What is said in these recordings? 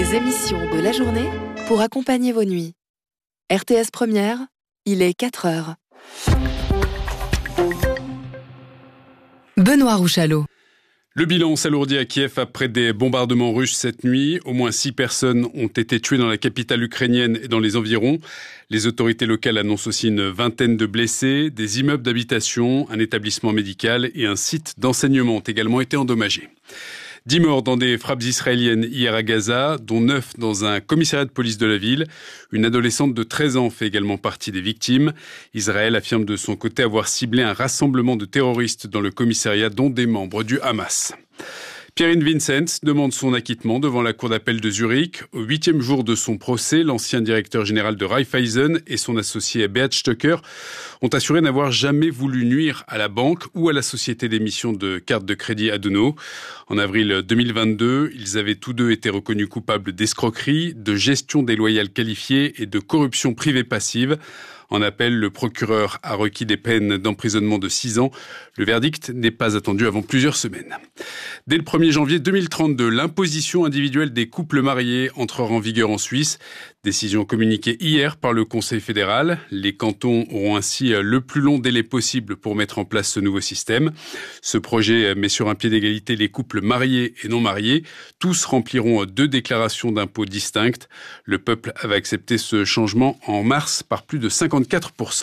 Les émissions de la journée pour accompagner vos nuits. RTS Première, il est 4h. Benoît Rouchalot. Le bilan s'alourdit à Kiev après des bombardements russes cette nuit. Au moins 6 personnes ont été tuées dans la capitale ukrainienne et dans les environs. Les autorités locales annoncent aussi une vingtaine de blessés. Des immeubles d'habitation, un établissement médical et un site d'enseignement ont également été endommagés. 10 morts dans des frappes israéliennes hier à Gaza, dont 9 dans un commissariat de police de la ville. Une adolescente de 13 ans fait également partie des victimes. Israël affirme de son côté avoir ciblé un rassemblement de terroristes dans le commissariat, dont des membres du Hamas. Pierin Vincent demande son acquittement devant la cour d'appel de Zurich. Au 8e jour de son procès, l'ancien directeur général de Raiffeisen et son associé Beat Stöcker ont assuré n'avoir jamais voulu nuire à la banque ou à la société d'émission de cartes de crédit Aduno. En avril 2022, ils avaient tous deux été reconnus coupables d'escroquerie, de gestion déloyale qualifiée et de corruption privée passive. En appel, le procureur a requis des peines d'emprisonnement de 6 ans. Le verdict n'est pas attendu avant plusieurs semaines. Dès le 1er janvier 2032, l'imposition individuelle des couples mariés entrera en vigueur en Suisse. Décision communiquée hier par le Conseil fédéral. Les cantons auront ainsi le plus long délai possible pour mettre en place ce nouveau système. Ce projet met sur un pied d'égalité les couples mariés et non mariés. Tous rempliront 2 déclarations d'impôts distinctes. Le peuple avait accepté ce changement en mars par plus de 54%.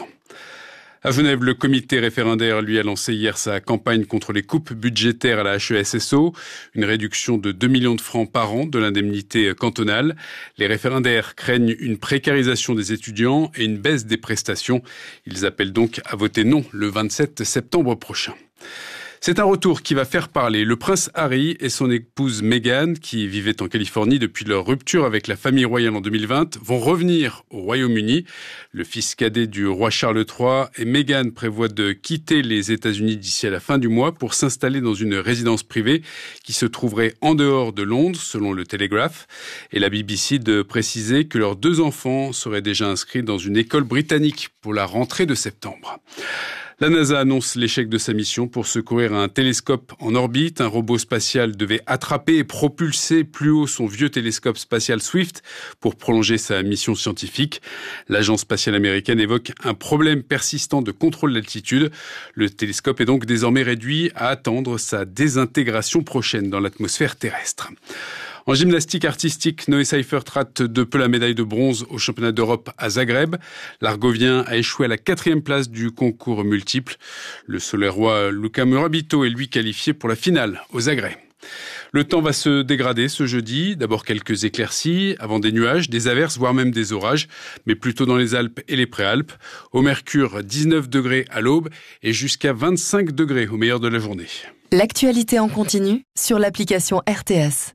À Genève, le comité référendaire, lui, a lancé hier sa campagne contre les coupes budgétaires à la HESSO, une réduction de 2 millions de francs par an de l'indemnité cantonale. Les référendaires craignent une précarisation des étudiants et une baisse des prestations. Ils appellent donc à voter non le 27 septembre prochain. C'est un retour qui va faire parler. Le prince Harry et son épouse Meghan, qui vivaient en Californie depuis leur rupture avec la famille royale en 2020, vont revenir au Royaume-Uni. Le fils cadet du roi Charles III et Meghan prévoient de quitter les États-Unis d'ici à la fin du mois pour s'installer dans une résidence privée qui se trouverait en dehors de Londres, selon le Telegraph. Et la BBC de préciser que leurs 2 enfants seraient déjà inscrits dans une école britannique pour la rentrée de septembre. La NASA annonce l'échec de sa mission pour secourir un télescope en orbite. Un robot spatial devait attraper et propulser plus haut son vieux télescope spatial Swift pour prolonger sa mission scientifique. L'agence spatiale américaine évoque un problème persistant de contrôle d'altitude. Le télescope est donc désormais réduit à attendre sa désintégration prochaine dans l'atmosphère terrestre. En gymnastique artistique, Noé Seifert rate de peu la médaille de bronze au championnat d'Europe à Zagreb. L'Argovien a échoué à la 4e place du concours multiple. Le Solerois Luca Morabito est lui qualifié pour la finale au Zagreb. Le temps va se dégrader ce jeudi. D'abord quelques éclaircies, avant des nuages, des averses, voire même des orages, mais plutôt dans les Alpes et les Préalpes. Au mercure, 19 degrés à l'aube et jusqu'à 25 degrés au meilleur de la journée. L'actualité en continu sur l'application RTS.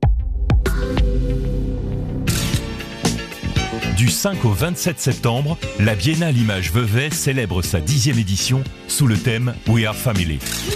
Du 5 au 27 septembre, la Biennale Images Vevey célèbre sa 10e édition sous le thème We Are Family.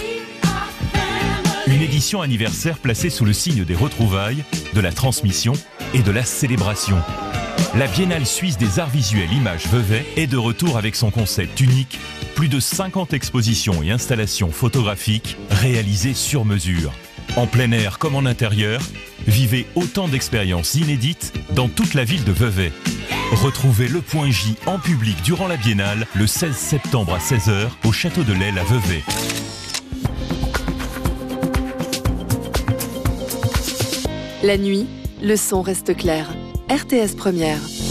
Une édition anniversaire placée sous le signe des retrouvailles, de la transmission et de la célébration. La Biennale suisse des arts visuels Images Vevey est de retour avec son concept unique, plus de 50 expositions et installations photographiques réalisées sur mesure. En plein air comme en intérieur, vivez autant d'expériences inédites dans toute la ville de Vevey. Retrouvez le Point J en public durant la Biennale le 16 septembre à 16h au Château de l'Aile à Vevey. La nuit, le son reste clair. RTS Première.